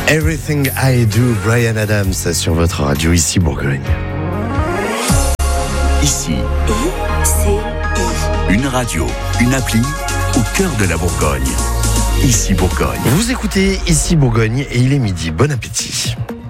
Everything I Do, Bryan Adams sur votre radio, ici Bourgogne. Ici, une radio, une appli au cœur de la Bourgogne. Ici Bourgogne. Vous écoutez Ici Bourgogne et il est midi. Bon appétit.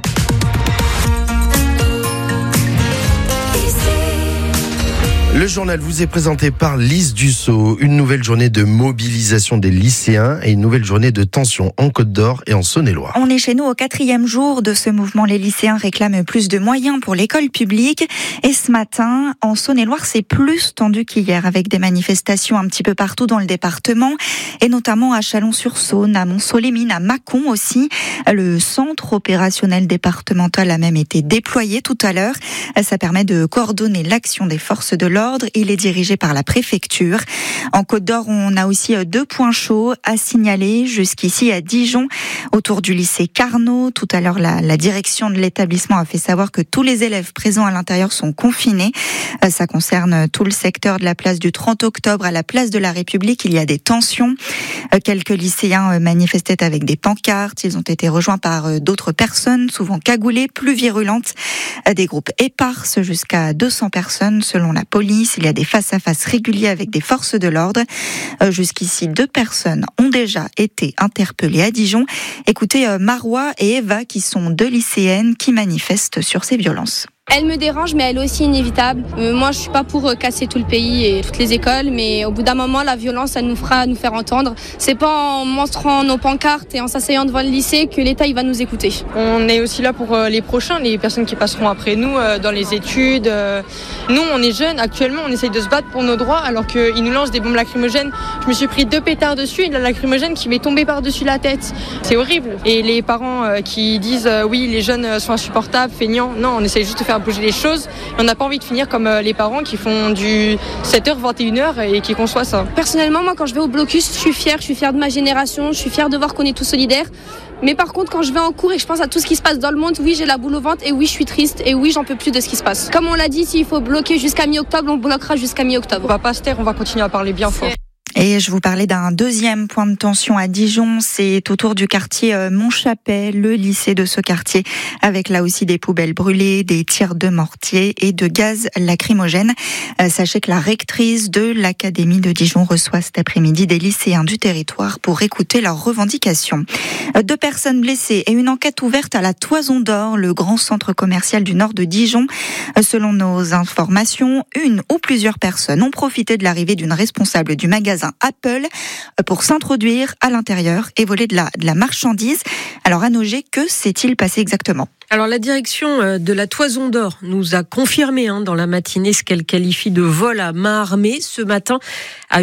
Le journal vous est présenté par Lise Dussault. Une nouvelle journée de mobilisation des lycéens et une nouvelle journée de tension en Côte d'Or et en Saône-et-Loire. On est chez nous au 4e jour de ce mouvement. Les lycéens réclament plus de moyens pour l'école publique. Et ce matin, en Saône-et-Loire, c'est plus tendu qu'hier avec des manifestations un petit peu partout dans le département et notamment à Chalon-sur-Saône, à Mont-Solémine, à Mâcon aussi. Le centre opérationnel départemental a même été déployé tout à l'heure. Ça permet de coordonner l'action des forces de l'ordre. Il est dirigé par la préfecture. En Côte d'Or, on a aussi 2 points chauds à signaler jusqu'ici à Dijon, autour du lycée Carnot. Tout à l'heure, la direction de l'établissement a fait savoir que tous les élèves présents à l'intérieur sont confinés. Ça concerne tout le secteur de la place du 30 octobre à la place de la République. Il y a des tensions. Quelques lycéens manifestaient avec des pancartes. Ils ont été rejoints par d'autres personnes, souvent cagoulées, plus virulentes. Des groupes éparses, jusqu'à 200 personnes selon la police. Il y a des face-à-face réguliers avec des forces de l'ordre. Jusqu'ici, 2 personnes ont déjà été interpellées à Dijon. Écoutez Marois et Eva, qui sont 2 lycéennes qui manifestent sur ces violences. Elle me dérange, mais elle est aussi inévitable. Moi, je suis pas pour casser tout le pays et toutes les écoles, mais au bout d'un moment, la violence, elle nous fera nous faire entendre. C'est pas en montrant nos pancartes et en s'asseyant devant le lycée que l'État il va nous écouter. On est aussi là pour les prochains, les personnes qui passeront après nous dans les études. Nous, on est jeunes. Actuellement, on essaye de se battre pour nos droits, alors qu'ils nous lancent des bombes lacrymogènes. Je me suis pris 2 pétards dessus et la lacrymogène qui m'est tombée par-dessus la tête. C'est horrible. Et les parents qui disent oui, les jeunes sont insupportables, feignants. Non, on essaye juste de faire bouger les choses. On n'a pas envie de finir comme les parents qui font du 7h, 21h et qui conçoivent ça. Personnellement, moi, quand je vais au blocus, je suis fière de ma génération, je suis fière de voir qu'on est tous solidaires. Mais par contre, quand je vais en cours et que je pense à tout ce qui se passe dans le monde, oui, j'ai la boule au ventre et oui, je suis triste et oui, j'en peux plus de ce qui se passe. Comme on l'a dit, s'il faut bloquer jusqu'à mi-octobre, on bloquera jusqu'à mi-octobre. On va pas se taire, on va continuer à parler bien fort. Et je vous parlais d'un 2e point de tension à Dijon, c'est autour du quartier Montchapet, le lycée de ce quartier, avec là aussi des poubelles brûlées, des tirs de mortier et de gaz lacrymogène. Sachez que la rectrice de l'académie de Dijon reçoit cet après-midi des lycéens du territoire pour écouter leurs revendications. 2 personnes blessées et une enquête ouverte à la Toison d'Or, le grand centre commercial du nord de Dijon. Selon nos informations, une ou plusieurs personnes ont profité de l'arrivée d'une responsable du magasin Apple pour s'introduire à l'intérieur et voler de la marchandise. Alors à Nogé, que s'est-il passé exactement ? Alors la direction de la Toison d'Or nous a confirmé dans la matinée ce qu'elle qualifie de vol à main armée ce matin à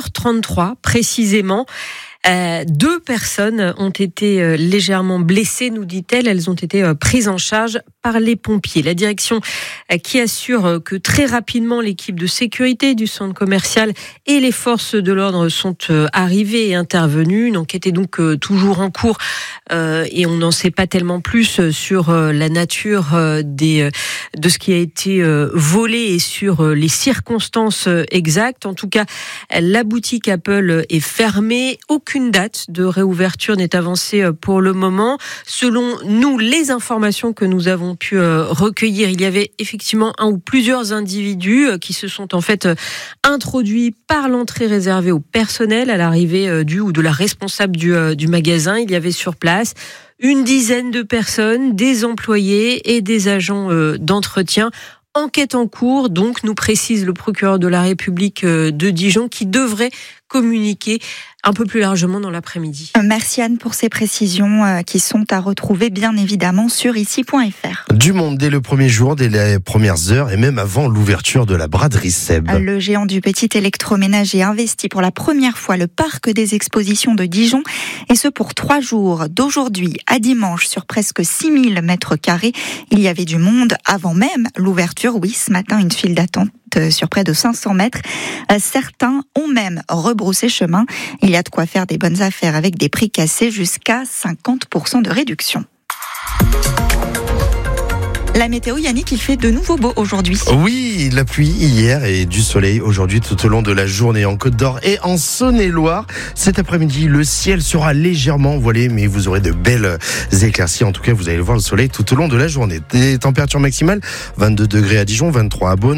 8h33 précisément. 2 personnes ont été légèrement blessées, nous dit-elle. Elles ont été prises en charge par les pompiers. La direction qui assure que très rapidement l'équipe de sécurité du centre commercial et les forces de l'ordre sont arrivées et intervenues. Une enquête est donc toujours en cours et on n'en sait pas tellement plus sur la nature de ce qui a été volé et sur les circonstances exactes. En tout cas, la boutique Apple est fermée. Aucune date de réouverture n'est avancée pour le moment. Selon nous, les informations que nous avons pu recueillir, il y avait effectivement un ou plusieurs individus qui se sont en fait introduits par l'entrée réservée au personnel à l'arrivée du ou de la responsable du magasin. Il y avait sur place une dizaine de personnes, des employés et des agents d'entretien. Enquête en cours, donc, nous précise le procureur de la République de Dijon, qui devrait communiquer un peu plus largement dans l'après-midi. Merci Anne pour ces précisions qui sont à retrouver bien évidemment sur ici.fr. Du monde dès le premier jour, dès les premières heures et même avant l'ouverture de la braderie Seb. Le géant du petit électroménager investit pour la première fois le parc des expositions de Dijon et ce pour 3 jours, d'aujourd'hui à dimanche sur presque 6000 mètres carrés. Il y avait du monde avant même l'ouverture. Oui, ce matin, une file d'attente sur près de 500 mètres. Certains ont même rebroussé chemin. Il y a de quoi faire des bonnes affaires avec des prix cassés jusqu'à 50% de réduction. La météo, Yannick, il fait de nouveau beau aujourd'hui. Oui, la pluie hier et du soleil aujourd'hui tout au long de la journée en Côte d'Or et en Saône-et-Loire. Cet après-midi, le ciel sera légèrement voilé, mais vous aurez de belles éclaircies. En tout cas, vous allez voir le soleil tout au long de la journée. Des températures maximales, 22 degrés à Dijon, 23 à Beaune.